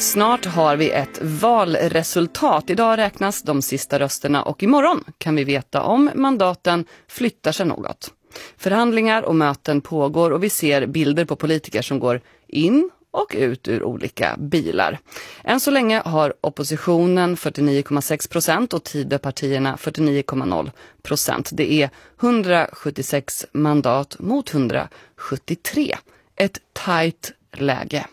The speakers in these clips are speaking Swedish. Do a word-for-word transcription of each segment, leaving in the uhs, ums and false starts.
Snart har vi ett valresultat. Idag räknas de sista rösterna och imorgon kan vi veta om mandaten flyttar sig något. Förhandlingar och möten pågår och vi ser bilder på politiker som går in och ut ur olika bilar. Än så länge har oppositionen fyrtionio komma sex procent och Tidöpartierna fyrtionio komma noll procent. Det är hundrasjuttiosex mandat mot hundrasjuttiotre. Ett tajt läge.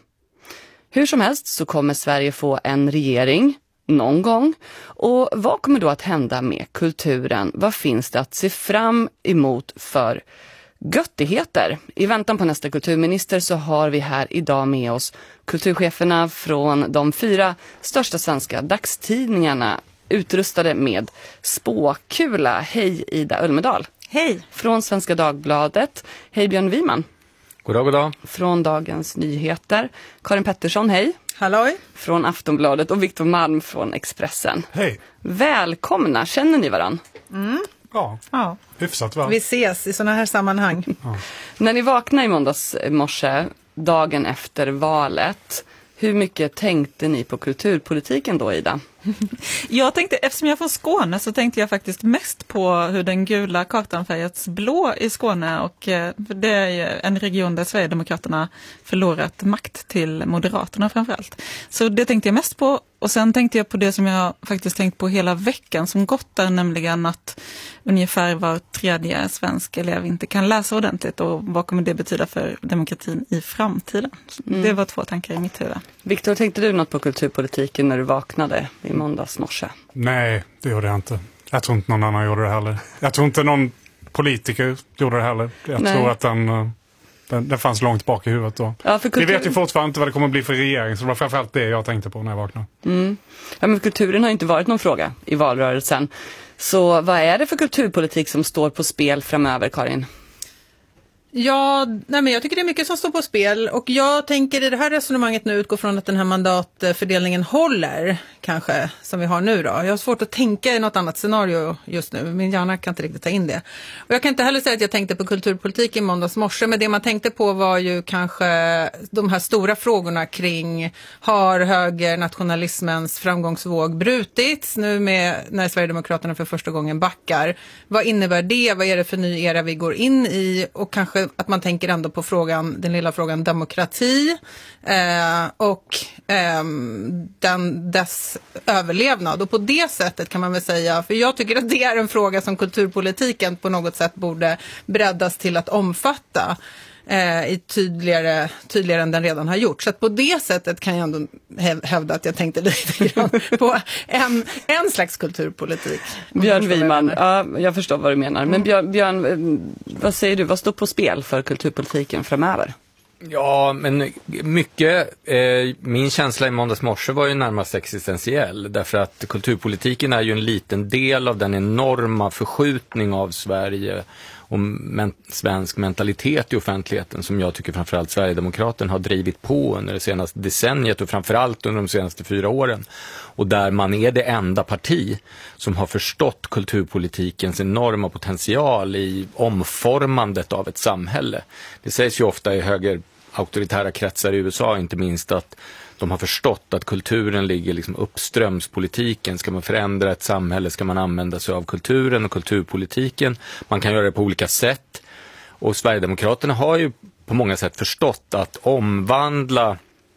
Hur som helst så kommer Sverige få en regering någon gång. Och vad kommer då att hända med kulturen? Vad finns det att se fram emot för göttigheter? I väntan på nästa kulturminister så har vi här idag med oss kulturcheferna från de fyra största svenska dagstidningarna utrustade med spåkula. Hej Ida Ölmedal. Hej. Från Svenska Dagbladet. Hej Björn Wiman. Goddag, goddag. Från Dagens Nyheter. Karin Pettersson, hej. Halloj. Från Aftonbladet och Viktor Malm från Expressen. Hej. Välkomna, känner ni varann? Mm. Ja, ja, hyfsat va? Vi ses i såna här sammanhang. Ja. När ni vaknade i måndags morse, dagen efter valet, hur mycket tänkte ni på kulturpolitiken då, Ida? Jag tänkte, eftersom jag är från Skåne så tänkte jag faktiskt mest på hur den gula kartan färgats blå i Skåne, och det är ju en region där Sverigedemokraterna förlorat makt till Moderaterna framförallt. Så det tänkte jag mest på, och sen tänkte jag på det som jag faktiskt tänkt på hela veckan som gått där, nämligen att ungefär var tredje svensk elev inte kan läsa ordentligt, och vad kommer det betyda för demokratin i framtiden? Mm. Det var två tankar i mitt huvud. Viktor, tänkte du något på kulturpolitiken när du vaknade i måndags morse? Nej, det gjorde jag inte. Jag tror inte någon annan gjorde det heller. Jag tror inte någon politiker gjorde det heller. Jag Nej. tror att den, den, den fanns långt bak i huvudet då. Ja, för kultur... Vi vet ju fortfarande inte vad det kommer att bli för regering, så det var framförallt det jag tänkte på när jag vaknade. Mm. Ja, men kulturen har inte varit någon fråga i valrörelsen. Så vad är det för kulturpolitik som står på spel framöver, Karin? Ja, nej men jag tycker det är mycket som står på spel, och jag tänker i det här resonemanget nu utgå från att den här mandatfördelningen håller, kanske, som vi har nu då. Jag har svårt att tänka i något annat scenario just nu, min hjärna kan inte riktigt ta in det. Och jag kan inte heller säga att jag tänkte på kulturpolitik i måndags morse, men det man tänkte på var ju kanske de här stora frågorna kring, har högernationalismens framgångsvåg brutits nu med när Sverigedemokraterna för första gången backar? Vad innebär det? Vad är det för ny era vi går in i? Och kanske att man tänker ändå på frågan, den lilla frågan demokrati eh, och eh, den, dess överlevnad. Och på det sättet kan man väl säga, för jag tycker att det är en fråga som kulturpolitiken på något sätt borde breddas till att omfatta eh, i tydligare, tydligare än den redan har gjort. Så att på det sättet kan jag ändå hävda att jag tänkte lite grann på en, en slags kulturpolitik. Björn Wiman, ja, jag förstår vad du menar. Men Björn, Björn, vad säger du? Vad står på spel för kulturpolitiken framöver? Ja, men mycket, eh, min känsla i måndags morse var ju närmast existentiell, därför att kulturpolitiken är ju en liten del av den enorma förskjutning av Sverige och men, svensk mentalitet i offentligheten som jag tycker framförallt Sverigedemokraterna har drivit på under det senaste decenniet och framförallt under de senaste fyra åren. Och där man är det enda parti som har förstått kulturpolitikens enorma potential i omformandet av ett samhälle. Det sägs ju ofta i höger auktoritära kretsar i U S A inte minst att de har förstått att kulturen ligger liksom uppströms politiken. Ska man förändra ett samhälle ska man använda sig av kulturen och kulturpolitiken. Man kan göra det på olika sätt. Och Sverigedemokraterna har ju på många sätt förstått att omvandla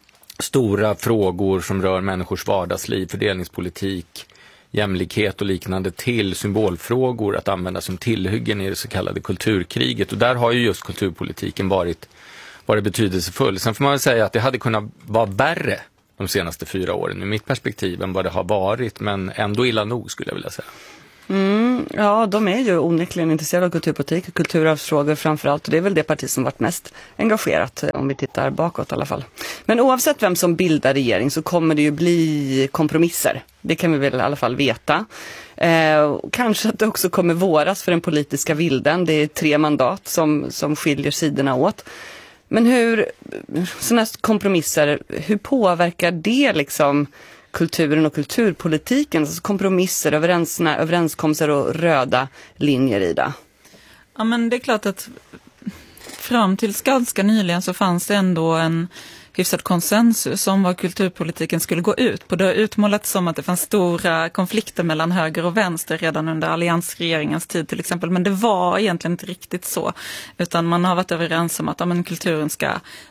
stora frågor som rör människors vardagsliv, fördelningspolitik, jämlikhet och liknande till symbolfrågor att använda som tillhyggen i det så kallade kulturkriget. Och där har ju just kulturpolitiken varit varit betydelsefull. Sen får man väl säga att det hade kunnat vara värre de senaste fyra åren i mitt perspektiv än vad det har varit, men ändå illa nog skulle jag vilja säga. Mm, ja, de är ju onekligen intresserade av kulturpolitik och kulturarvsfrågor framförallt, och det är väl det parti som varit mest engagerat om vi tittar bakåt i alla fall. Men oavsett vem som bildar regering så kommer det ju bli kompromisser. Det kan vi väl i alla fall veta. Eh, kanske att det också kommer våras för den politiska vilden. Det är tre mandat som, som skiljer sidorna åt. Men hur, sådana kompromisser, hur påverkar det liksom kulturen och kulturpolitiken? Alltså kompromisser, överensna, överenskommelser och röda linjer i det? Ja, men det är klart att fram till ganska nyligen så fanns det ändå en hyfsad konsensus om vad kulturpolitiken skulle gå ut på. Det har utmålats som att det fanns stora konflikter mellan höger och vänster redan under alliansregeringens tid till exempel, men det var egentligen inte riktigt så, utan man har varit överens om att ja, men kulturen ska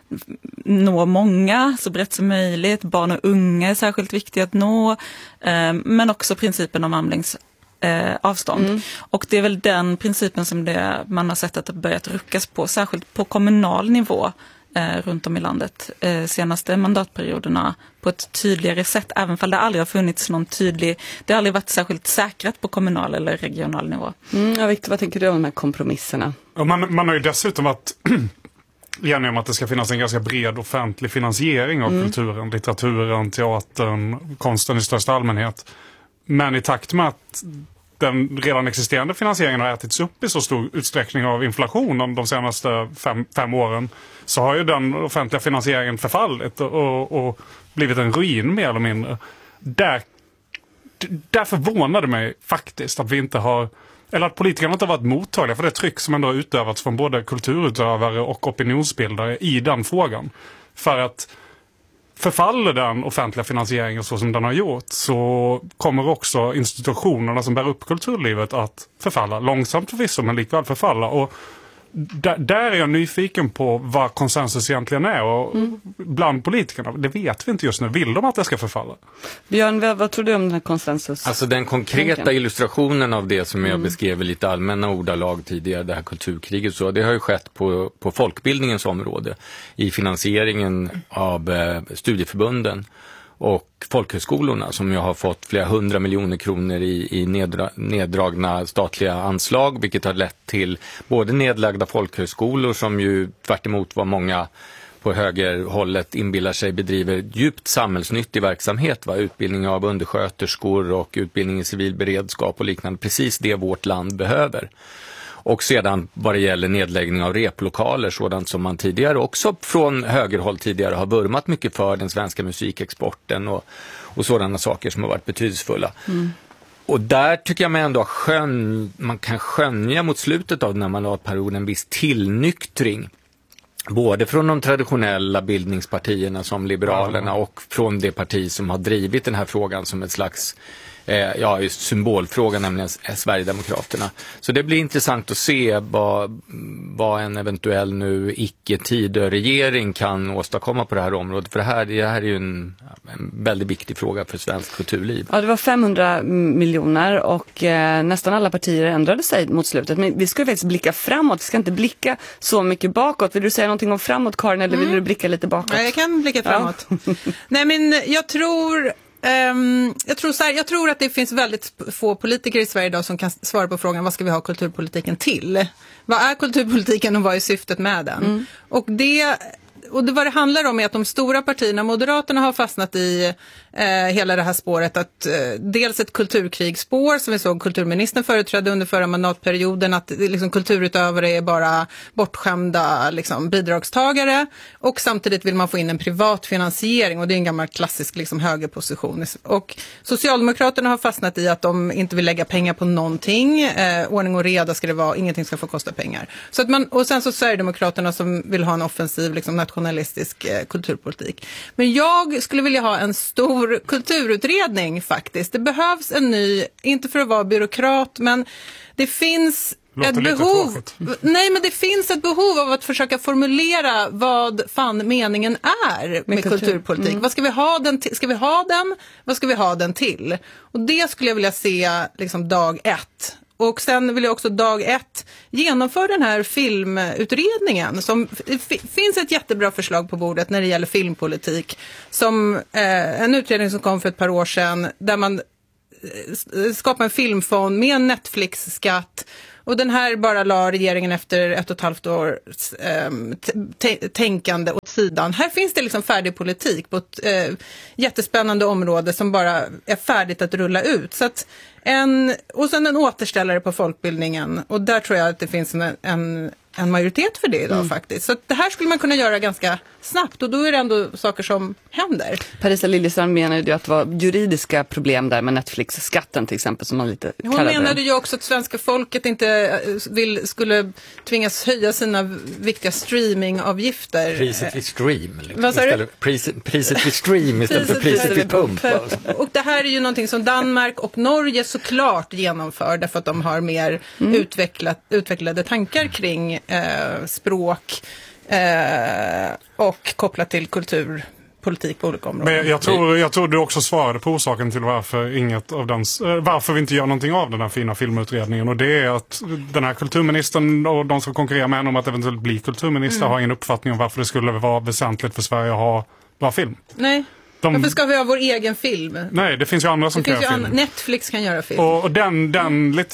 nå många så brett som möjligt, barn och unga är särskilt viktigt att nå, eh, men också principen om armlängds Eh, avstånd. Mm. Och det är väl den principen som det, man har sett att det börjat ruckas på, särskilt på kommunal nivå eh, runt om i landet eh, senaste mandatperioderna på ett tydligare sätt, även om det aldrig har funnits någon tydlig, det har aldrig varit särskilt säkrat på kommunal eller regional nivå. Mm, ja, Victor, vad tänker du om de här kompromisserna? Ja, man, man har ju dessutom varit enig om att det ska finnas en ganska bred offentlig finansiering av mm. kulturen, litteraturen, teatern, konsten i största allmänhet. Men i takt med att den redan existerande finansieringen har ätits upp i så stor utsträckning av inflation de senaste fem, fem åren, så har ju den offentliga finansieringen förfallit och, och blivit en ruin mer eller mindre. Där, där förvånade mig faktiskt att vi inte har, eller att politikerna inte har varit mottagliga för det tryck som ändå har utövats från både kulturutövare och opinionsbildare i den frågan. För att förfaller den offentliga finansieringen så som den har gjort, så kommer också institutionerna som bär upp kulturlivet att förfalla. Långsamt förvisso, men likväl förfalla. Och där, där är jag nyfiken på vad konsensus egentligen är. Och mm. bland politikerna, det vet vi inte just nu. Vill de att det ska förfalla? Björn, vad, vad tror du om den här konsensus? Alltså den konkreta Tänken. illustrationen av det som jag mm. beskrev i lite allmänna ordalag tidigare, det här kulturkriget, så det har ju skett på, på folkbildningens område i finansieringen av eh, studieförbunden och folkhögskolorna som ju har fått flera hundra miljoner kronor i, i nedra, neddragna statliga anslag, vilket har lett till både nedlagda folkhögskolor som ju tvärt emot vad många på högerhållet inbillar sig bedriver djupt samhällsnyttig verksamhet, va? Utbildning av undersköterskor och utbildning i civil beredskap och liknande, precis det vårt land behöver. Och sedan vad det gäller nedläggning av replokaler, sådant som man tidigare också från högerhåll tidigare har vurmat mycket för, den svenska musikexporten och, och sådana saker som har varit betydelsefulla. Mm. Och där tycker jag man ändå skön, man kan skönja mot slutet av den här mandatperioden en viss tillnyktring. Både från de traditionella bildningspartierna som Liberalerna och från det parti som har drivit den här frågan som ett slags eh, ja, symbolfråga, nämligen Sverigedemokraterna. Så det blir intressant att se vad, vad en eventuell nu icke-Tidö-regering kan åstadkomma på det här området. För det här, det här är ju en, en väldigt viktig fråga för svensk kulturliv. Ja, det var femhundra miljoner och eh, nästan alla partier ändrade sig mot slutet. Men vi ska ju faktiskt blicka framåt. Vi ska inte blicka så mycket bakåt. Vill du säga någonting om framåt, Karin, eller vill mm. du blicka lite bakåt? Ja, jag kan blicka framåt. Ja. Nej, men jag tror... Um, jag, tror så här, jag tror att det finns väldigt få politiker i Sverige idag som kan svara på frågan: vad ska vi ha kulturpolitiken till? Vad är kulturpolitiken och vad är syftet med den? Mm. Och det... Och det, vad det handlar om är att de stora partierna, Moderaterna, har fastnat i eh, hela det här spåret att eh, dels ett kulturkrigsspår som vi såg kulturministern företrädde under förra mandatperioden, att liksom, kulturutövare är bara bortskämda liksom, bidragstagare, och samtidigt vill man få in en privat finansiering, och det är en gammal klassisk liksom, högerposition. Och Socialdemokraterna har fastnat i att de inte vill lägga pengar på någonting, eh, ordning och reda ska det vara, ingenting ska få kosta pengar. Så att man, och sen så Sverigedemokraterna som vill ha en offensiv liksom, nationalistisk eh, kulturpolitik. Men jag skulle vilja ha en stor kulturutredning faktiskt. Det behövs en ny, inte för att vara byråkrat, men det finns ett behov. Nej, men det finns ett behov av att försöka formulera vad fan meningen är med, med kultur. kulturpolitik. Mm. Vad ska vi ha den till? Ska vi ha den? Vad ska vi ha den till? Och det skulle jag vilja se liksom dag ett. Och sen vill jag också dag ett genomföra den här filmutredningen. Som, det f- finns ett jättebra förslag på bordet när det gäller filmpolitik. Som eh, en utredning som kom för ett par år sedan där man eh, skapar en filmfond med en Netflix-skatt. Och den här bara la regeringen efter ett och ett halvt år eh, t- tänkande åt sidan. Här finns det liksom färdig politik på ett eh, jättespännande område som bara är färdigt att rulla ut. Så att en, och sen en återställare på folkbildningen. Och där tror jag att det finns en, en en majoritet för det idag mm. faktiskt. Så det här skulle man kunna göra ganska snabbt och då är det ändå saker som händer. Parisa Liljestrand menade ju att det var juridiska problem där med Netflix-skatten till exempel som man lite Hon kallade. menade ju också att svenska folket inte vill, skulle tvingas höja sina viktiga streamingavgifter. Priset vid stream. Liksom. Vad sa du? Priset, priset vid stream istället för priset vid pump. Och det här är ju någonting som Danmark och Norge såklart genomför därför att de har mer mm. utvecklat, utvecklade tankar kring eh, språk eh, och kopplat till kulturpolitik på olika områden. Men jag tror, jag tror du också svarade på orsaken till varför, inget av den, varför vi inte gör någonting av den här fina filmutredningen. Och det är att den här kulturministern och de som konkurrerar med henne om att eventuellt bli kulturminister mm. har ingen uppfattning om varför det skulle vara väsentligt för Sverige att ha bra film. Nej. De... Varför ska vi ha vår egen film? Nej, det finns ju andra som det kan göra film. An... Netflix kan göra film. Och, och den, den mm. lite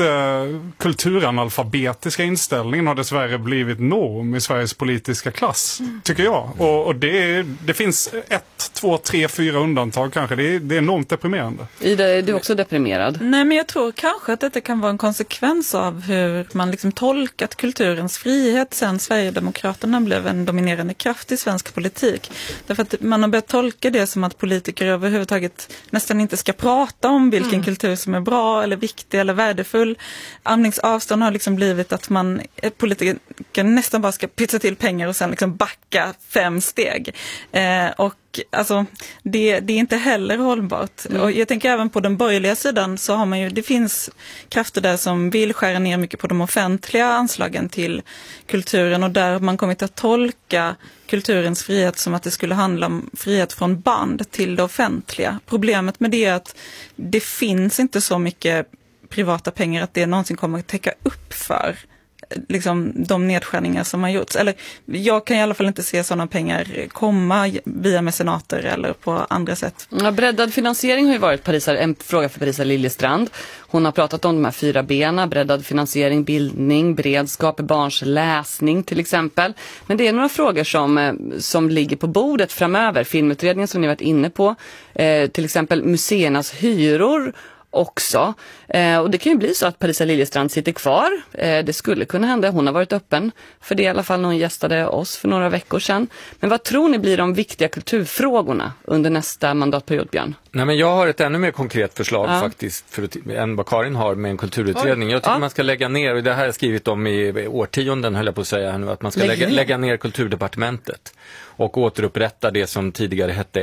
kulturanalfabetiska inställningen har dessvärre blivit norm i Sveriges politiska klass, mm. tycker jag. Och, och det, det finns ett, två, tre, fyra undantag kanske. Det är, det är enormt deprimerande. Ida, är du också deprimerad? Nej, men jag tror kanske att detta kan vara en konsekvens av hur man liksom tolkat kulturens frihet sen Sverigedemokraterna blev en dominerande kraft i svensk politik. Därför att man har börjat tolka det som att politiker överhuvudtaget nästan inte ska prata om vilken mm. kultur som är bra eller viktig eller värdefull. Armlängdsavstånd har liksom blivit att man politiker nästan bara ska pytsa till pengar och sen liksom backa fem steg. Eh, och alltså, det, det är inte heller hållbart. Mm. Och jag tänker även på den borgerliga sidan så har man ju, det finns krafter där som vill skära ner mycket på de offentliga anslagen till kulturen och där har man kommit att tolka kulturens frihet som att det skulle handla om frihet från band till det offentliga. Problemet med det är att det finns inte så mycket privata pengar att det någonsin kommer att täcka upp för liksom de nedskärningar som har gjorts. Eller jag kan i alla fall inte se sådana pengar komma via mecenater eller på andra sätt. Ja, breddad finansiering har ju varit Parisa, en fråga för Parisa Liljestrand. Hon har pratat om de här fyra benen, breddad finansiering, bildning, beredskap, barns läsning till exempel. Men det är några frågor som, som ligger på bordet framöver. Filmutredningen som ni varit inne på, eh, till exempel museernas hyror också. Eh, och det kan ju bli så att Parisa Liljestrand sitter kvar. Eh, det skulle kunna hända. Hon har varit öppen för det i alla fall när hon gästade oss för några veckor sedan. Men vad tror ni blir de viktiga kulturfrågorna under nästa mandatperiod, Björn? Nej, men jag har ett ännu mer konkret förslag ja. faktiskt för, än vad Karin har med en kulturutredning. Jag tycker ja. man ska lägga ner, och det här har jag skrivit om i årtionden höll jag på att säga nu, att man ska lägga, lägga, lägga ner kulturdepartementet och återupprätta det som tidigare hette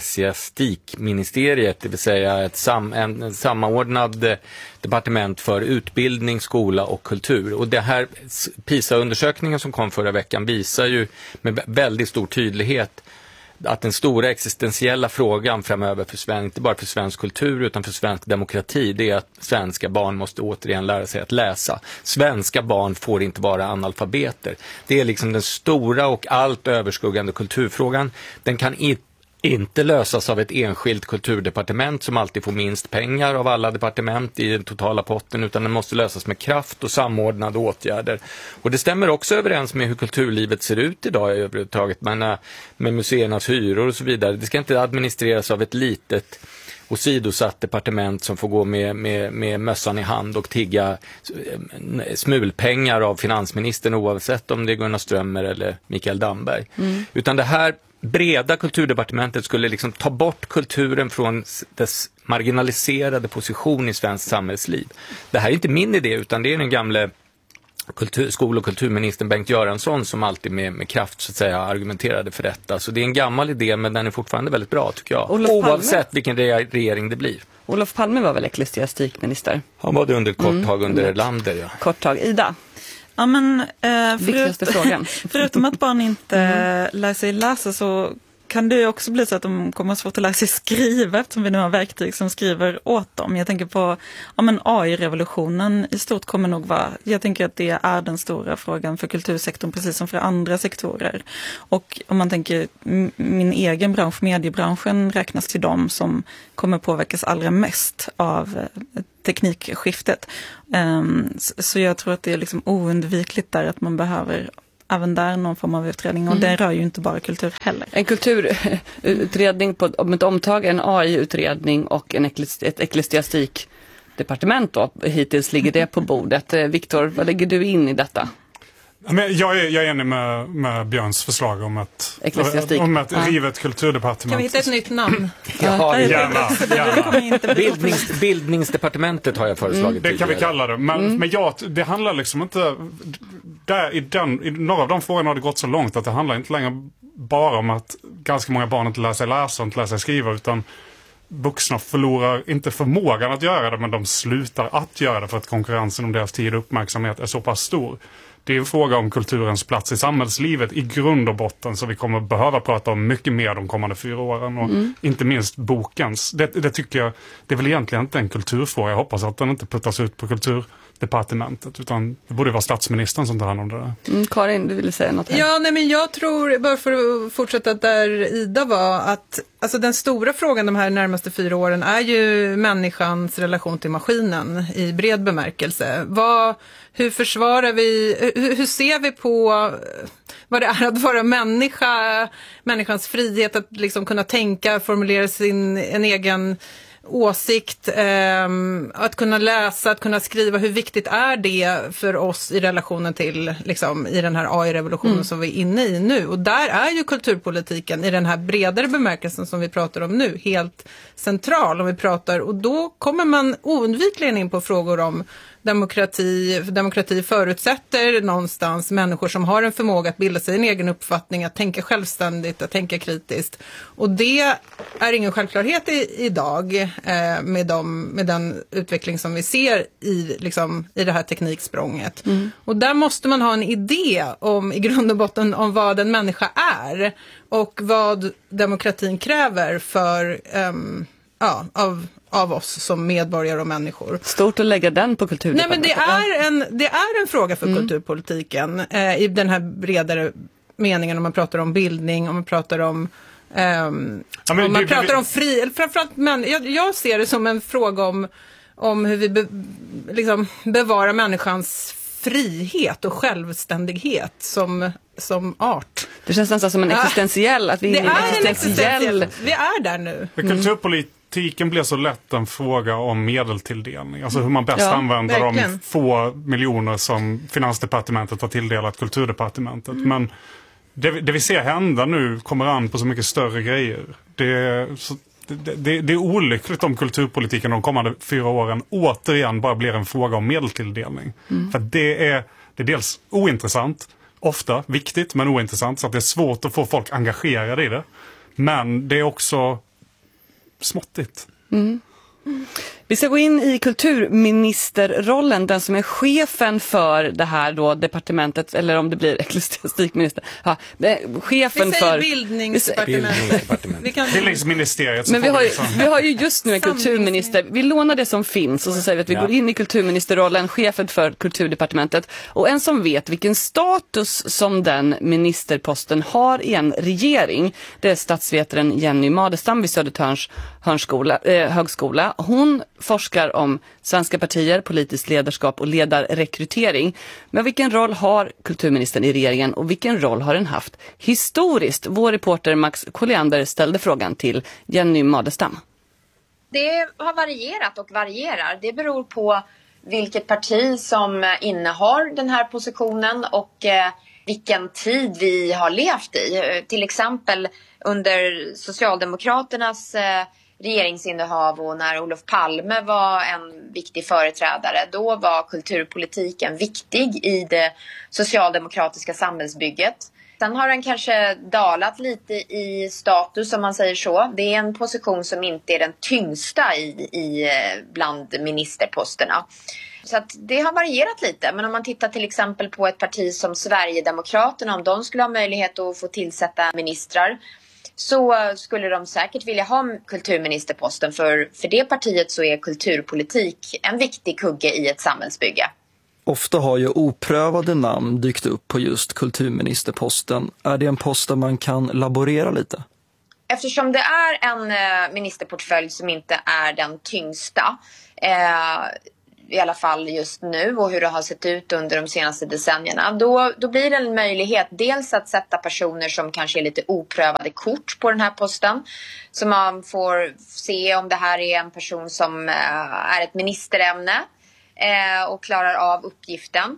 ecklesiastikministeriet, det vill säga ett sam, en, en samordnad departement för utbildning, skola och kultur. Och det här PISA-undersökningen som kom förra veckan visar ju med väldigt stor tydlighet att den stora existentiella frågan framöver för svensk, inte bara för svensk kultur utan för svensk demokrati, det är att svenska barn måste återigen lära sig att läsa. Svenska barn får inte vara analfabeter. Det är liksom den stora och allt överskuggande kulturfrågan. Den kan inte inte lösas av ett enskilt kulturdepartement som alltid får minst pengar av alla departement i den totala potten, utan den måste lösas med kraft och samordnade åtgärder. Och det stämmer också överens med hur kulturlivet ser ut idag överhuvudtaget, med, med museernas hyror och så vidare. Det ska inte administreras av ett litet och sidosatt departement som får gå med, med, med mössan i hand och tigga smulpengar av finansministern oavsett om det är Gunnar Strömmer eller Mikael Damberg. Mm. Utan det här breda kulturdepartementet skulle liksom ta bort kulturen från dess marginaliserade position i svenskt samhällsliv. Det här är inte min idé utan det är den gamla kultur, skol- och kulturministern Bengt Göransson som alltid med, med kraft så att säga argumenterade för detta. Så det är en gammal idé men den är fortfarande väldigt bra tycker jag. Olof Oavsett Palme. vilken re- regering det blir. Olof Palme var väl ecklesiastikminister? Han var det under ett kort mm. tag under Erlander, ja. Kort tag. Ida? Ja, men, eh, Viktigaste förut, frågan. Förutom att barn inte mm. lär sig läsa så kan det ju också bli så att de kommer svårt att lära sig skriva eftersom vi nu har verktyg som skriver åt dem. Jag tänker på ja, men A I-revolutionen i stort kommer nog vara, jag tänker att det är den stora frågan för kultursektorn precis som för andra sektorer. Och om man tänker min egen bransch, mediebranschen, räknas till dem som kommer påverkas allra mest av teknikskiftet. Um, så jag tror att det är liksom oundvikligt där att man behöver även där någon form av utredning och mm. det rör ju inte bara kultur heller. En kulturutredning på om ett omtag, en A I-utredning och en ekles, ett ecklesiastikdepartement då. Hittills ligger det på bordet. Viktor, vad lägger du in i detta? Men jag, är, jag är enig med, med Björns förslag om ett, om ett ja. rivet kulturdepartement. Kan vi hitta ett nytt namn? Ja, gärna. gärna. Bildnings, bildningsdepartementet har jag föreslagit mm, Det kan vi kalla det. Men, mm. men ja, det handlar liksom inte... Där, i, den, I några av de frågorna har det gått så långt att det handlar inte längre bara om att ganska många barn inte lär sig läsa och inte lär sig skriva, utan vuxna förlorar inte förmågan att göra det, men de slutar att göra det för att konkurrensen om deras tid och uppmärksamhet är så pass stor. Det är en fråga om kulturens plats i samhällslivet i grund och botten, så vi kommer behöva prata om mycket mer de kommande fyra åren och mm. inte minst bokens. Det, det tycker jag, det är väl egentligen inte en kulturfråga. Jag hoppas att den inte puttas ut på kulturdepartementet, utan det borde vara statsministern som tar hand om det där. Mm, Karin, du ville säga något här. Ja, nej, men jag tror, bara för att fortsätta där Ida var, att alltså den stora frågan de här närmaste fyra åren är ju människans relation till maskinen i bred bemärkelse. Vad, hur försvarar vi, hur, hur ser vi på vad det är att vara människa, människans frihet att liksom kunna tänka, formulera sin en egen åsikt, eh, att kunna läsa, att kunna skriva, hur viktigt är det för oss i relationen till, liksom, i den här A I-revolutionen mm. som vi är inne i nu. Och där är ju kulturpolitiken i den här bredare bemärkelsen som vi pratar om nu helt central om vi pratar, och då kommer man oundvikligen in på frågor om demokrati. Demokrati förutsätter någonstans människor som har en förmåga att bilda sig en egen uppfattning, att tänka självständigt, att tänka kritiskt. Och det är ingen självklarhet i, idag eh, med, de, med den utveckling som vi ser i, liksom, i det här tekniksprånget. Mm. Och där måste man ha en idé om, i grund och botten, om vad en människa är och vad demokratin kräver för um, ja, av av oss som medborgare och människor. Stort att lägga den på kulturdepartementet. Nej, men det är en, det är en fråga för mm. kulturpolitiken eh, i den här bredare meningen, om man pratar om bildning, om man pratar om um, ja, om man det, pratar det, om fri, eller framförallt, men jag, jag ser det som en fråga om, om hur vi be, liksom bevarar människans frihet och självständighet som, som art. Det känns nästan som en existentiell, att vi är, är en existentiell... Vi är där nu. Mm. Kulturpolitik Politiken blir så lätt en fråga om medeltilldelning. Alltså hur man bäst ja, använder verkligen. de få miljoner som Finansdepartementet har tilldelat Kulturdepartementet. Mm. Men det, det vi ser hända nu kommer an på så mycket större grejer. Det, så, det, det, det är olyckligt om kulturpolitiken de kommande fyra åren återigen bara blir en fråga om medeltilldelning. Mm. För det är, det är dels ointressant, ofta viktigt men ointressant, så att det är svårt att få folk engagerade i det. Men det är också småttigt. Mm. Mm. Vi ska gå in i kulturministerrollen, den som är chefen för det här då departementet, eller om det blir ecklesiastikminister. Ja, chefen vi säger för bildningsdepartementet. Vi kan... Bildningsministeriet. Men vi har, ju, vi har ju just nu en kulturminister. Vi lånar det som finns och så säger vi att vi ja. går in i kulturministerrollen, chefen för kulturdepartementet. Och en som vet vilken status som den ministerposten har i en regering, det är statsvetaren Jenny Madestam vid Södertörns hörnskola, eh, högskola. Hon forskar om svenska partier, politiskt ledarskap och ledarrekrytering. Men vilken roll har kulturministern i regeringen och vilken roll har den haft historiskt? Vår reporter Max Colliander ställde frågan till Jenny Madestam. Det har varierat och varierar. Det beror på vilket parti som innehar den här positionen och eh, vilken tid vi har levt i. Till exempel under Socialdemokraternas eh, regeringsinnehav och när Olof Palme var en viktig företrädare, då var kulturpolitiken viktig i det socialdemokratiska samhällsbygget. Sen har den kanske dalat lite i status, om man säger så. Det är en position som inte är den tyngsta i, i bland ministerposterna. Så att det har varierat lite. Men om man tittar till exempel på ett parti som Sverigedemokraterna, om de skulle ha möjlighet att få tillsätta ministrar, så skulle de säkert vilja ha kulturministerposten. För, för det partiet så är kulturpolitik en viktig kugge i ett samhällsbygge. Ofta har ju oprövade namn dykt upp på just kulturministerposten. Är det en post där man kan laborera lite? Eftersom det är en ministerportfölj som inte är den tyngsta, eh, i alla fall just nu och hur det har sett ut under de senaste decennierna, då, då blir det en möjlighet dels att sätta personer som kanske är lite oprövade kort på den här posten, så man får se om det här är en person som eh, är ett ministerämne eh, och klarar av uppgiften.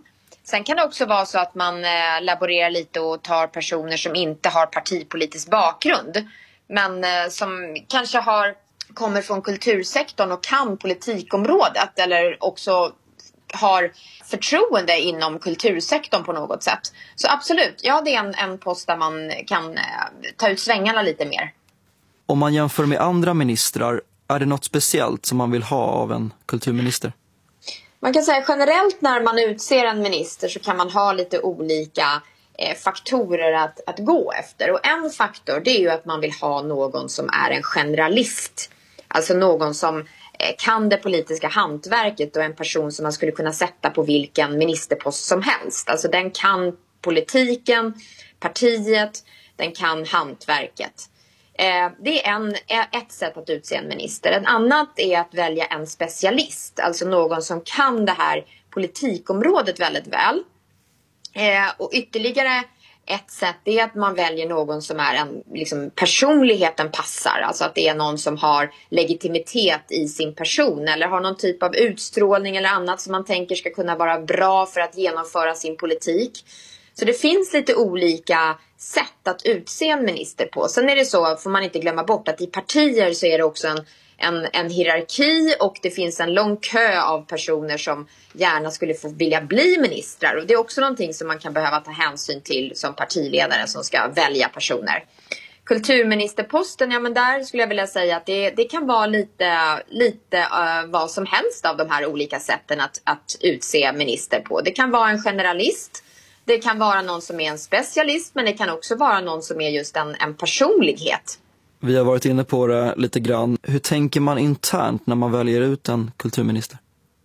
Sen kan det också vara så att man eh, laborerar lite och tar personer som inte har partipolitisk bakgrund. Men eh, som kanske har, kommer från kultursektorn och kan politikområdet. Eller också har förtroende inom kultursektorn på något sätt. Så absolut, ja det är en, en post där man kan eh, ta ut svängarna lite mer. Om man jämför med andra ministrar, är det något speciellt som man vill ha av en kulturminister? Man kan säga generellt när man utser en minister så kan man ha lite olika eh, faktorer att, att gå efter. Och en faktor det är ju att man vill ha någon som är en generalist. Alltså någon som eh, kan det politiska hantverket och en person som man skulle kunna sätta på vilken ministerpost som helst. Alltså den kan politiken, partiet, den kan hantverket. Eh, det är en, ett sätt att utse en minister. Ett annat är att välja en specialist. Alltså någon som kan det här politikområdet väldigt väl. Eh, och ytterligare ett sätt är att man väljer någon som är en, liksom, personligheten passar. Alltså att det är någon som har legitimitet i sin person. Eller har någon typ av utstrålning eller annat som man tänker ska kunna vara bra för att genomföra sin politik. Så det finns lite olika sätt att utse en minister på. Sen är det så, får man inte glömma bort, att i partier så är det också en, en, en hierarki och det finns en lång kö av personer som gärna skulle få vilja bli ministrar. Och det är också någonting som man kan behöva ta hänsyn till som partiledare som ska välja personer. Kulturministerposten, ja men där skulle jag vilja säga att det, det kan vara lite, lite uh, vad som helst av de här olika sätten att, att utse minister på. Det kan vara en generalist. Det kan vara någon som är en specialist, men det kan också vara någon som är just en, en personlighet. Vi har varit inne på det lite grann. Hur tänker man internt när man väljer ut en kulturminister?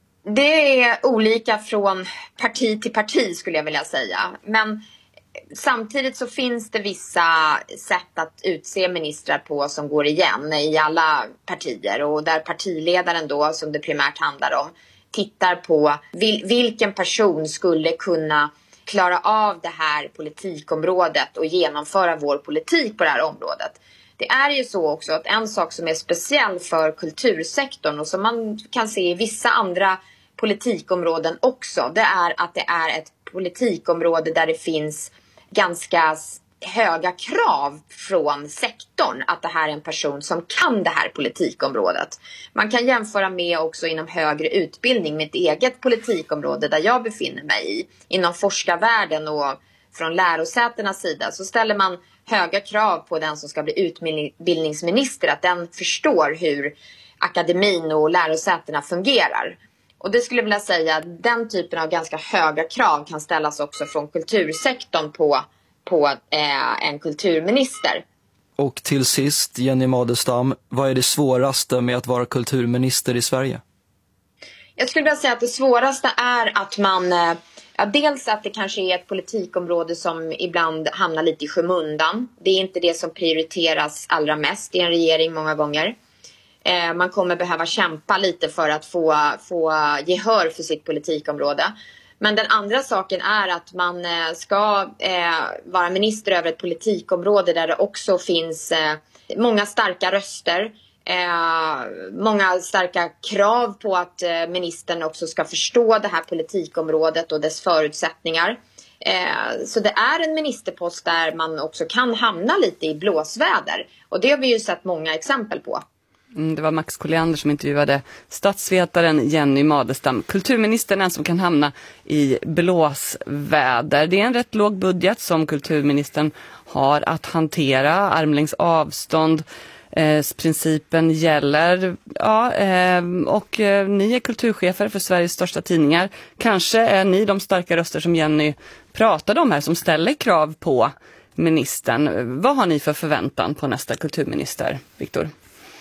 Det är olika från parti till parti skulle jag vilja säga. Men samtidigt så finns det vissa sätt att utse ministrar på som går igen i alla partier. Och där partiledaren då, som det primärt handlar om, tittar på vil- vilken person skulle kunna klara av det här politikområdet och genomföra vår politik på det här området. Det är ju så också att en sak som är speciell för kultursektorn och som man kan se i vissa andra politikområden också, det är att det är ett politikområde där det finns ganska höga krav från sektorn att det här är en person som kan det här politikområdet. Man kan jämföra med också inom högre utbildning med ett eget politikområde där jag befinner mig i. Inom forskarvärlden och från lärosätenas sida så ställer man höga krav på den som ska bli utbildningsminister, att den förstår hur akademin och lärosätena fungerar. Och det skulle jag vilja säga att den typen av ganska höga krav kan ställas också från kultursektorn på på eh, en kulturminister. Och till sist, Jenny Madestam, vad är det svåraste med att vara kulturminister i Sverige? Jag skulle vilja säga att det svåraste är att man, eh, ja, dels att det kanske är ett politikområde som ibland hamnar lite i skymundan. Det är inte det som prioriteras allra mest i en regering många gånger. Eh, man kommer behöva kämpa lite för att få, få gehör för sitt politikområde. Men den andra saken är att man ska eh, vara minister över ett politikområde där det också finns eh, många starka röster. Eh, många starka krav på att eh, ministern också ska förstå det här politikområdet och dess förutsättningar. Eh, så det är en ministerpost där man också kan hamna lite i blåsväder. Och det har vi ju sett många exempel på. Det var Max Colliander som intervjuade statsvetaren Jenny Madestam. Kulturministern är som kan hamna i blåsväder. Det är en rätt låg budget som kulturministern har att hantera. Armlängds avstånd. Eh, principen gäller. Ja, eh, och eh, ni är kulturchefer för Sveriges största tidningar. Kanske är ni de starka röster som Jenny pratade om här som ställer krav på ministern. Vad har ni för förväntan på nästa kulturminister, Viktor?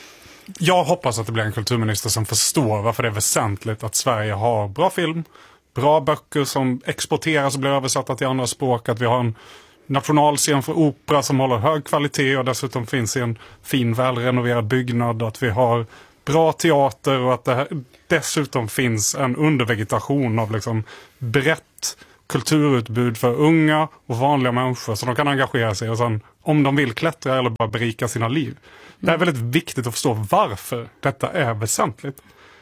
Jag hoppas att det blir en kulturminister som förstår varför det är väsentligt att Sverige har bra film, bra böcker som exporteras och blir översatta till andra språk, att vi har en nationalscen för opera som håller hög kvalitet och dessutom finns i en fin välrenoverad byggnad, att vi har bra teater och att det här, dessutom finns en undervegetation av liksom brett kulturutbud för unga och vanliga människor så de kan engagera sig och sen, om de vill klättra eller bara berika sina liv. Det är väldigt viktigt att förstå varför detta är väsentligt.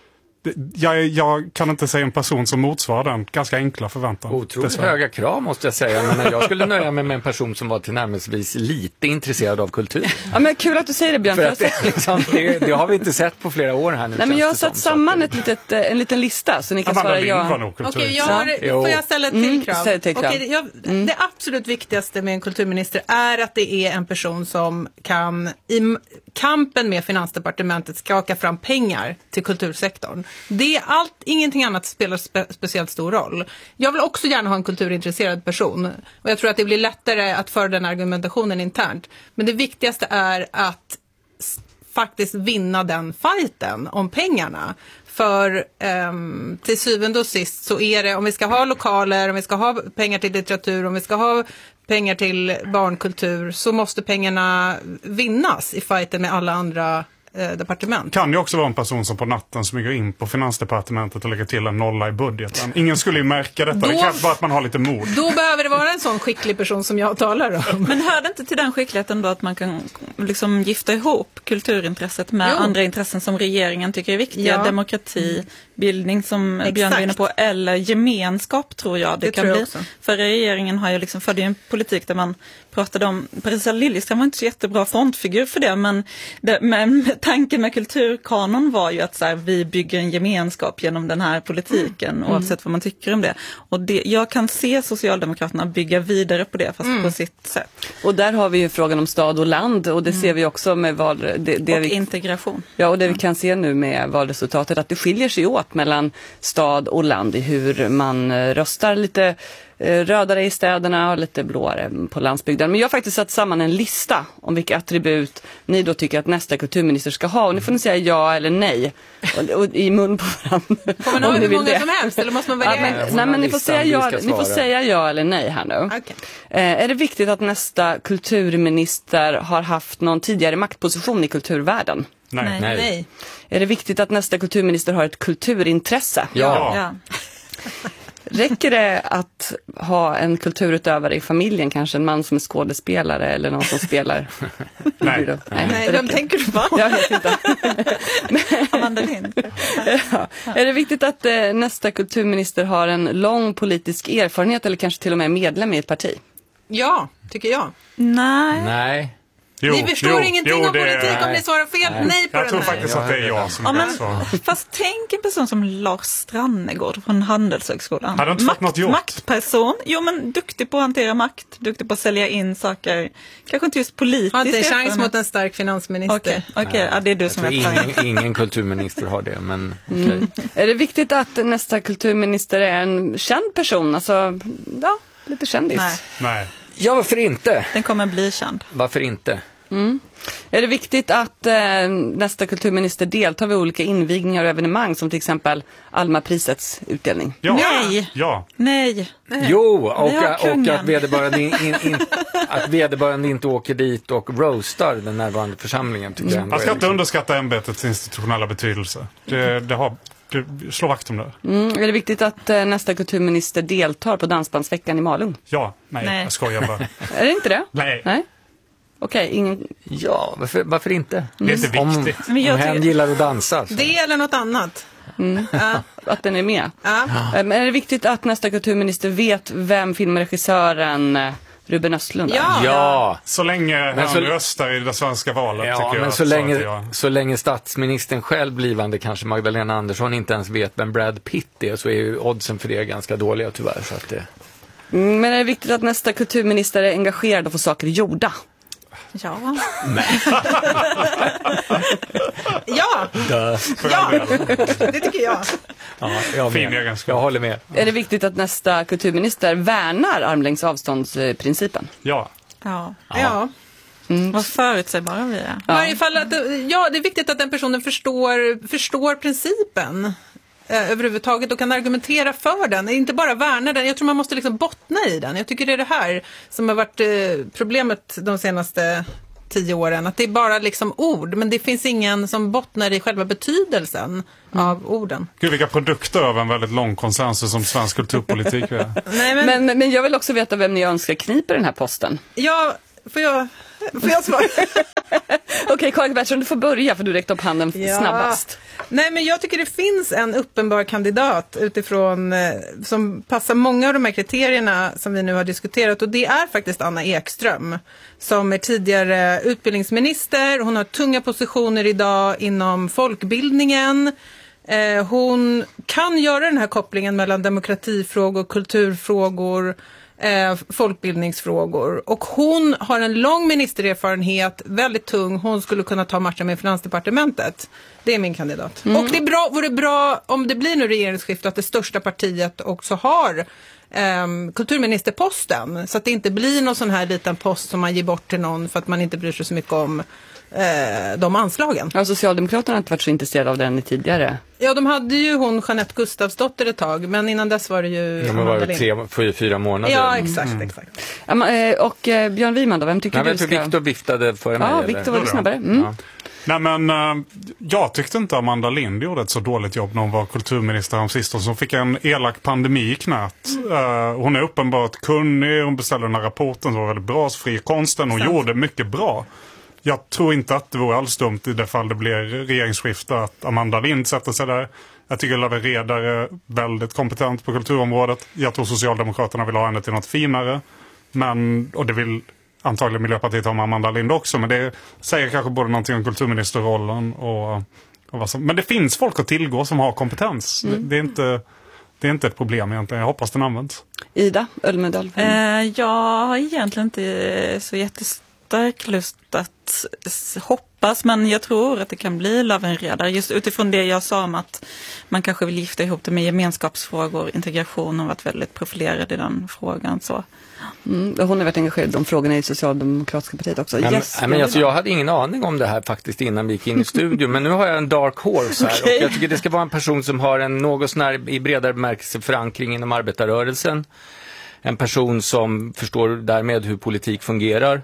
Jag, jag kan inte säga en person som motsvarar den ganska enkla förväntan. Otroligt höga krav måste jag säga, men jag skulle nöja mig med en person som var tillnärmelsevis lite intresserad av kultur. Ja, men kul att du säger det, Björn. För att det, liksom, det, det har vi inte sett på flera år här nu. Nej, men jag har satt samman ett litet, en liten lista så ni kan svara ja. Okej, jag har, får jag ställa ett till krav? Mm, till krav. Okej, jag, mm. Det absolut viktigaste med en kulturminister är att det är en person som kan i kampen med Finansdepartementet skaka fram pengar till kultursektorn. Det är allt, ingenting annat spelar spe, speciellt stor roll. Jag vill också gärna ha en kulturintresserad person och jag tror att det blir lättare att föra den argumentationen internt. Men det viktigaste är att s- faktiskt vinna den fighten om pengarna. För um, till syvende och sist så är det, om vi ska ha lokaler, om vi ska ha pengar till litteratur, om vi ska ha pengar till barnkultur, så måste pengarna vinnas i fighten med alla andra eh, departement. Kan ju också vara en person som på natten smyger in på Finansdepartementet och lägger till en nolla i budgeten. Ingen skulle ju märka detta, Då, det krävs bara att man har lite mod. Då behöver det vara en sån skicklig person som jag talar om. Men hör det inte till den skickligheten då att man kan liksom gifta ihop kulturintresset med jo. andra intressen som regeringen tycker är viktiga? Ja. Demokrati, bildning som Exakt. Björn var inne på, eller gemenskap tror jag det, det kan bli. Också. För regeringen har ju liksom förde en politik där man pratade om, Parisa Liljeström var inte så jättebra frontfigur för det, men, det, men tanken med kulturkanon var ju att så här, vi bygger en gemenskap genom den här politiken, mm. oavsett vad man tycker om det. Och det, jag kan se Socialdemokraterna bygga vidare på det, fast mm. på sitt sätt. Och där har vi ju frågan om stad och land, och det mm. ser vi också med val... Det, det och vi, integration. Ja, och det mm. vi kan se nu med valresultatet, att det skiljer sig åt mellan stad och land i hur man röstar. Lite rödare i städerna och lite blåare på landsbygden. Men jag har faktiskt satt samman en lista om vilka attribut ni då tycker att nästa kulturminister ska ha. Och nu får ni säga ja eller nej. Och, och i mun på varandra. Får man ha hur många det. som helst eller måste man välja? Ja, men, nej, men ni får, säga ja, ni får säga ja eller nej här nu. Okay. Eh, är det viktigt att nästa kulturminister har haft någon tidigare maktposition i kulturvärlden? Nej. Nej. nej. nej. Är det viktigt att nästa kulturminister har ett kulturintresse? Ja. ja. Räcker det att ha en kulturutövare i familjen, kanske en man som är skådespelare eller någon som spelar? Nej. Nej. Nej, vem tänker du på? Jag vet inte. Amanda Lind. Ja. Är det viktigt att eh, nästa kulturminister har en lång politisk erfarenhet eller kanske till och med medlem i ett parti? Ja, tycker jag. Nej. Nej. Jo, ni förstår jo, ingenting jo, om politik är... om ni svarar fel nej, nej på jag den tror här. faktiskt att det är jag som ja, men, svarar. Fast tänk en person som Lars Strannegård från Handelshögskolan. Hade inte makt, fått något gjort? Maktperson. Jo, men duktig på att hantera makt. Duktig på att sälja in saker. Kanske inte just politiskt. Har inte en chans mot en stark finansminister. Okej, okay, okay. Ja, det är du som är ingen, ingen kulturminister har det, men okay. mm. Är det viktigt att nästa kulturminister är en känd person? Alltså, ja, lite kändis. Nej. Nej. Ja, varför inte? Den kommer bli känd. Varför inte? Mm. Är det viktigt att eh, nästa kulturminister deltar vid olika invigningar och evenemang som till exempel Alma-prisets utdelning? Ja. Nej. Ja. Nej. Jo, och, och att, vederbörande in, in, in, att vederbörande inte åker dit och roastar den närvarande församlingen. Tycker mm. jag Man ska inte underskatta ämbetets institutionella betydelse. Det, det har... Slå vakt om det. Mm, är det viktigt att eh, nästa kulturminister deltar på Dansbandsveckan i Malung? Ja, nej, nej. Jag skojar bara. Är det inte det? Nej. Nej. Okej, okay, ingen... Ja, varför, varför inte? Mm. Det är inte viktigt. Om, om hen gillar att dansa. Så. Det eller något annat. Mm. Ja. Att den är med. Ja. Men är det viktigt att nästa kulturminister vet vem filmregissören Ruben Östlund är? Ja. ja. Så länge men han så... röstar i det svenska valet ja, tycker men jag. Så länge, jag... så länge statsministern själv blivande, kanske Magdalena Andersson, inte ens vet vem Brad Pitt är, så är ju oddsen för det ganska dåliga tyvärr. Så att det... mm, men är det viktigt att nästa kulturminister är engagerad och får saker gjorda? Ja. ja. ja, det tycker jag. Ja, jag, fin jag håller med. Är det viktigt att nästa kulturminister värnar armlängds avståndsprincipen? Ja. Ja. Ja. ja. Mm. Vad förutsägbara vi är. Ja. I varje fall att, ja, det är viktigt att den personen förstår, förstår principen eh, överhuvudtaget och kan argumentera för den. Inte bara värna den. Jag tror man måste liksom bottna i den. Jag tycker det är det här som har varit eh, problemet de senaste tio åren. Att det är bara liksom ord, men det finns ingen som bottnar i själva betydelsen mm. av orden. Gud, vilka produkter av en väldigt lång konsensus som svensk kulturpolitik är. Nej, men... Men, men jag vill också veta vem ni önskar kniper den här posten. Ja, får jag... får jag svara? Okej, okay, Karin Bertilsson, du får börja för du räckte upp handen ja. snabbast. Nej, men jag tycker det finns en uppenbar kandidat utifrån eh, som passar många av de här kriterierna som vi nu har diskuterat, och det är faktiskt Anna Ekström som är tidigare utbildningsminister. Hon har tunga positioner idag inom folkbildningen. Eh, hon kan göra den här kopplingen mellan demokratifrågor, kulturfrågor, Eh, folkbildningsfrågor, och hon har en lång ministererfarenhet, väldigt tung. Hon skulle kunna ta matchen med Finansdepartementet. Det är min kandidat. Mm. Och det är bra, vore bra om det blir nu regeringsskifte att det största partiet också har eh, kulturministerposten, så att det inte blir någon sån här liten post som man ger bort till någon för att man inte bryr sig så mycket om eh, de anslagen. Ja, Socialdemokraterna har inte varit så intresserade av den tidigare. Ja, de hade ju hon Jeanette Gustafsdotter ett tag, men innan dess var det ju... Ja, men var det tre, fyra, fyra månader? Ja, exakt, mm. exakt. Ja, och eh, Björn Wiman då, vem tycker Nej, du ska... Victor viftade före mig. Ja, Victor var det snabbare. Mm. Ja. Nej, men äh, jag tyckte inte Amanda Lind gjorde ett så dåligt jobb när hon var kulturminister om sist, och så fick en elak pandemi i knät. Mm. Uh, hon är uppenbart kunnig, hon beställde den här rapporten som var väldigt bra, så fri konsten, hon Sant. gjorde mycket bra. Jag tror inte att det vore alls dumt i det fall det blir regeringsskifte att Amanda Lind sätter sig där. Jag tycker Lawen Redar är väldigt kompetent på kulturområdet. Jag tror Socialdemokraterna vill ha henne till något finare. Men, och det vill antagligen Miljöpartiet ha med Amanda Lind också. Men det säger kanske både någonting om kulturministerrollen och, och vad som... Men det finns folk att tillgå som har kompetens. Mm. Det, det, är inte, det är inte ett problem egentligen. Jag hoppas den används. Ida Ölmedal. Eh, jag har egentligen inte så jättestark lust att hoppas, men jag tror att det kan bli Lawen Redar, just utifrån det jag sa om att man kanske vill gifta ihop det med gemenskapsfrågor, integration, och varit väldigt profilerad i den frågan. Så. Mm, hon har varit engagerad i de frågorna i Socialdemokratiska partiet också. Men, yes, men alltså, jag hade ingen aning om det här faktiskt innan vi gick in i studion, men nu har jag en dark horse här. Okay. Och jag tycker det ska vara en person som har en något sånär i bredare bemärkelse förankring inom arbetarrörelsen. En person som förstår därmed hur politik fungerar.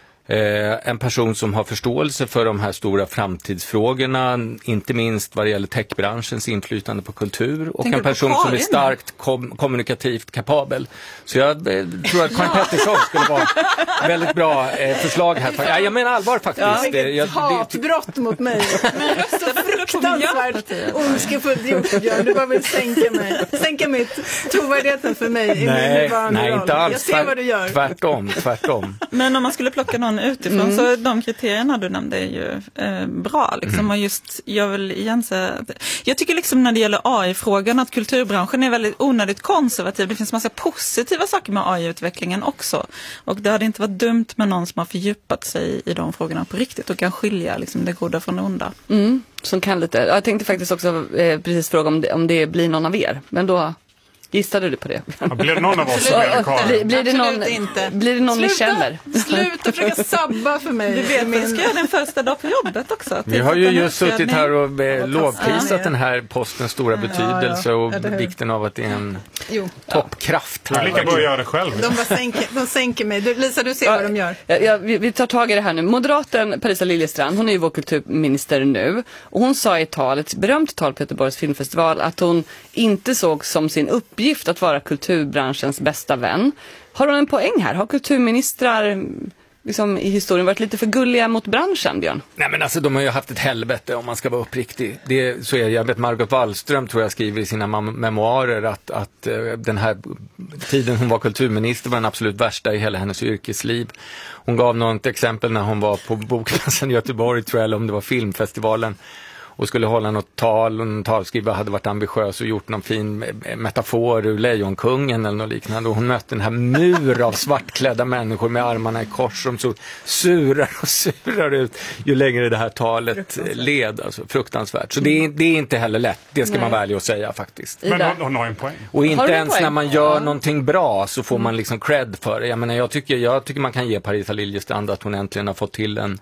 Eh, en person som har förståelse för de här stora framtidsfrågorna, inte minst vad det gäller techbranschens inflytande på kultur, och Tänker en person som är starkt kom- kommunikativt kapabel. Så jag eh, tror att Karin Pettersson skulle vara väldigt bra eh, förslag här. Ja, jag menar allvar faktiskt. Ja, vilket jag, hatbrott mot mig. Men rösta fruktansvärt ondskefullt gjort, Björn. Du bara vill sänka mig. Sänka mitt trovärdigheten för mig i nej, min nuvarande nej, roll. inte alls. Jag ser vad du gör. Tvärtom, tvärtom. Men om man skulle plocka någon utifrån, mm. så de kriterierna du nämnde är ju eh, bra liksom. Mm. Och just, jag vill igen säga att, jag tycker liksom när det gäller A I-frågan att kulturbranschen är väldigt onödigt konservativ. Det finns massa positiva saker med A I-utvecklingen också, och det hade inte varit dumt med någon som har fördjupat sig i de frågorna på riktigt och kan skilja liksom det goda från det onda. Mm. Som kan lite, jag tänkte faktiskt också eh, precis fråga om det, om det blir någon av er, men då gissade du på det? Ja, blir det någon av oss som är kvar? Blir, blir det någon, inte. Blir det någon sluta, ni känner? Sluta försöka sabba för mig. Du vet, min... ska jag den första dag på jobbet också. Vi har ju just suttit här och eh, lovprisat den här postens stora betydelse, ja, ja. och vikten av att det är en jo. toppkraft. Du lika bra göra det själv. De, bara sänker, de sänker mig. Du, Lisa, du ser ja, vad de gör. Ja, ja, vi, vi tar tag i det här nu. Moderaten Parisa Liljestrand, hon är ju vår kulturminister nu. Och hon sa i ett tal, ett berömt tal på Göteborgs filmfestival, att hon inte såg som sin uppgift att vara kulturbranschens bästa vän. Har hon en poäng här? Har kulturministrar liksom, i historien varit lite för gulliga mot branschen, Björn? Nej, men alltså de har ju haft ett helvete om man ska vara uppriktig. Det, så är det. Jag vet Margot Wallström tror jag skriver i sina mem- memoarer att, att uh, den här tiden hon var kulturminister var den absolut värsta i hela hennes yrkesliv. Hon gav något exempel när hon var på Bokmässan i Göteborg, tror jag, eller om det var filmfestivalen, och skulle hålla något tal, och en talskrivare hade varit ambitiös och gjort någon fin metafor ur Lejonkungen eller något liknande, och hon mötte den här mur av svartklädda människor med armarna i kors som så surar och surar ut ju längre det här talet led, alltså fruktansvärt. Så det är, det är inte heller lätt, det ska Nej. man välja att säga faktiskt. Men hon, hon har en poäng. Och inte ens poäng? när man gör ja. någonting bra så får man liksom cred för det. Jag menar, jag tycker, jag tycker man kan ge Parisa Liljestrand att hon äntligen har fått till en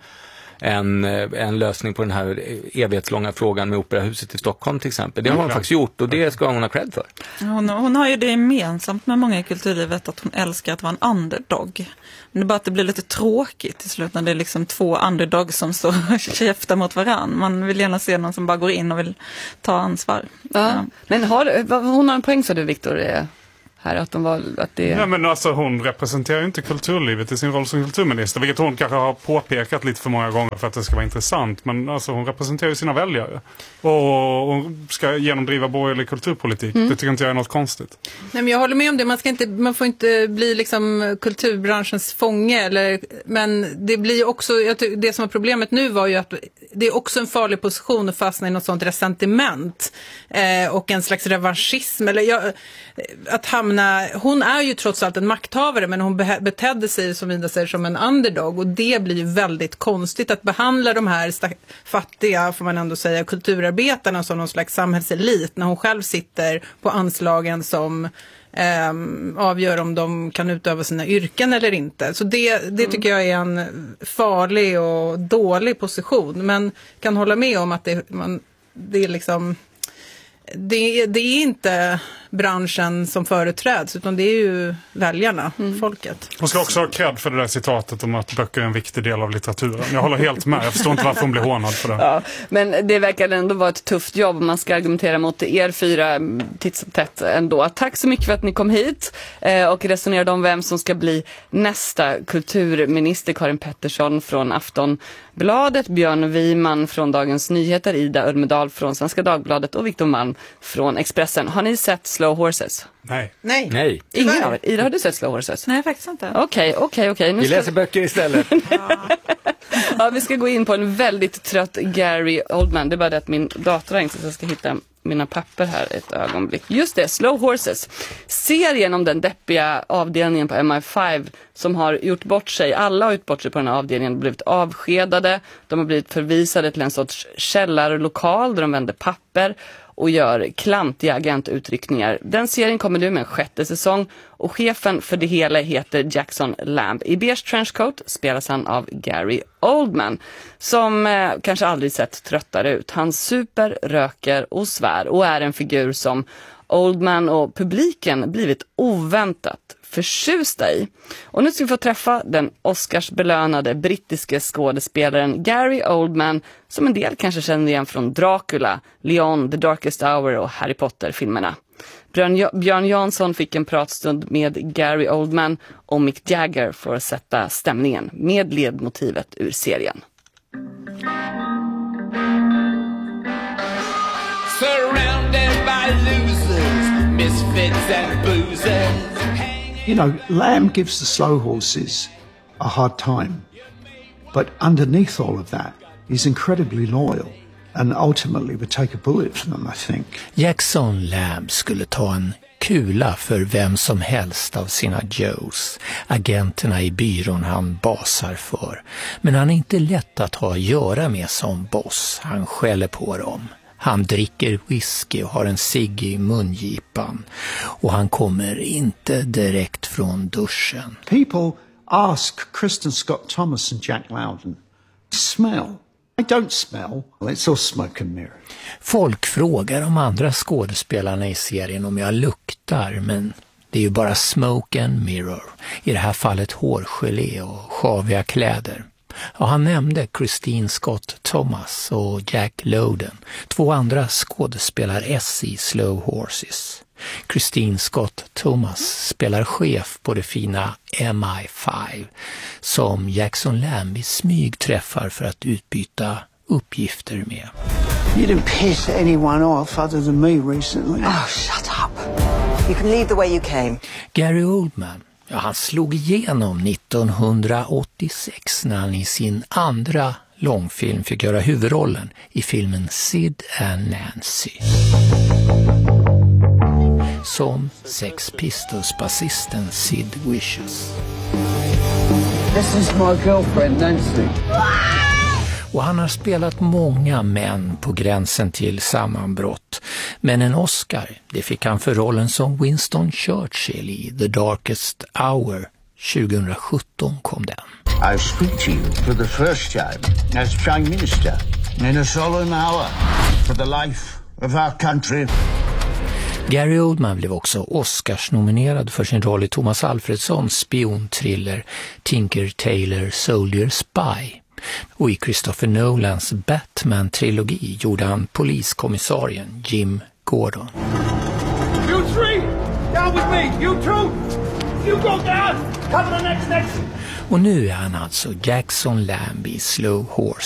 En, en lösning på den här evighetslånga frågan med Operahuset i Stockholm till exempel. Det har hon mm. faktiskt gjort, och det ska hon ha cred för. Hon, hon har ju det gemensamt med många i kulturlivet att hon älskar att vara en underdog. Men det är bara att det blir lite tråkigt till slut när det är liksom två underdogs som står och käftar mot varann. Man vill gärna se någon som bara går in och vill ta ansvar. Ja. Ja. Men har, hon har en poäng, så du, Victor, här, att de var, att det... Ja, men alltså hon representerar ju inte kulturlivet i sin roll som kulturminister, vilket hon kanske har påpekat lite för många gånger för att det ska vara intressant, men alltså hon representerar ju sina väljare och hon ska genomdriva borgerlig kulturpolitik. Mm. Det tycker inte jag är något konstigt. Nej, men jag håller med om det, man, ska inte, man får inte bli liksom kulturbranschens fånge, eller, men det blir också, jag tycker, det som var problemet nu var ju att det är också en farlig position att fastna i något sånt resentiment eh, och en slags revanschism, eller jag, att hamna. Hon är ju trots allt en makthavare, men hon betedde sig som Ida säger som en underdog, och det blir ju väldigt konstigt att behandla de här fattiga, får man ändå säga, kulturarbetarna som någon slags samhällselit när hon själv sitter på anslagen som eh, avgör om de kan utöva sina yrken eller inte. Så det, det tycker jag är en farlig och dålig position, men kan hålla med om att det, man, det är liksom det, det är inte branschen som företräds, utan det är ju väljarna, mm. folket. Hon ska också ha cred för det där citatet om att böcker är en viktig del av litteraturen. Jag håller helt med, jag förstår inte varför hon blir hånad för det. Ja, men det verkar ändå vara ett tufft jobb om man ska argumentera mot er fyra titt som tätt ändå. Tack så mycket för att ni kom hit och resonerade om vem som ska bli nästa kulturminister. Karin Pettersson från Aftonbladet, Björn Wiman från Dagens Nyheter, Ida Ölmedal från Svenska Dagbladet och Viktor Malm från Expressen. Har ni sett Slow Horses? Nej. Nej. Nej. Ingen av er. Ida, har du sett Slow Horses? Nej, faktiskt inte. Okej, okej, okej. Vi läser böcker istället. Ja. Ja, vi ska gå in på en väldigt trött Gary Oldman. Det är bara det att min dator har inte, så jag ska hitta mina papper här ett ögonblick. Just det, Slow Horses. Serien om den deppiga avdelningen på M I fem som har gjort bort sig. Alla har gjort bort sig på den här avdelningen, blivit avskedade. De har blivit förvisade till en sorts källarlokal där de vänder papper och gör klantiga agentutryckningar. Den serien kommer nu med en sjätte säsong och chefen för det hela heter Jackson Lamb. I beige trenchcoat spelas han av Gary Oldman som eh, kanske aldrig sett tröttare ut. Han super, röker och svär och är en figur som Oldman och publiken blivit oväntat förtjusta i. Och nu ska vi få träffa den Oscarsbelönade brittiske skådespelaren Gary Oldman, som en del kanske känner igen från Dracula, Leon, The Darkest Hour och Harry Potter-filmerna. Björn Jansson fick en pratstund med Gary Oldman och Mick Jagger för att sätta stämningen med ledmotivet ur serien. Surrounded by losers, misfits and boozers. You know, Lamb gives the slow horses a hard time. But underneath all of that, he's incredibly loyal and ultimately would take a bullet for them, I think. Jackson Lamb skulle ta en kula för vem som helst av sina Joes, agenterna i byrån han basar för. Men han är inte lätt att ha att göra med som boss. Han skäller på dem. Han dricker whisky och har en cigg i mungipan. Och han kommer inte direkt från duschen. People ask Kristen Scott Thomas and Jack Lowden, smell. I don't smell. It's all smoke and mirror. Folk frågar de andra skådespelarna i serien om jag luktar, men det är ju bara smoke and mirror. I det här fallet hårgelé och sjaviga kläder. Ja, han nämnde Christine Scott Thomas och Jack Lowden, två andra skådespelar-S i Slow Horses. Christine Scott Thomas spelar chef på det fina M I fem som Jackson Lamb i smyg träffar för att utbyta uppgifter med. You didn't piss anyone off other than me recently. Oh, shut up. You can leave the way you came. Gary Oldman, ja, han slog igenom nittonhundraåttiosex när han i sin andra långfilm fick göra huvudrollen i filmen Sid and Nancy. Som Sex Pistols-basisten Sid Vicious. This is my girlfriend Nancy. Och han har spelat många män på gränsen till sammanbrott. Men en Oscar, det fick han för rollen som Winston Churchill i The Darkest Hour. tjugohundrasjutton kom den. I speak to you for the first time as Prime Minister in a solemn hour for the life of our country. Gary Oldman blev också Oscars-nominerad för sin roll i Thomas Alfredsons spionthriller Tinker Tailor Soldier Spy. Och i Christopher Nolans Batman-trilogi gjorde han poliskommissarien Jim Gordon. You three, down with me. You too. You go down. Cover the next next. Och nu är han alltså Jackson Lamb i Slow Horse.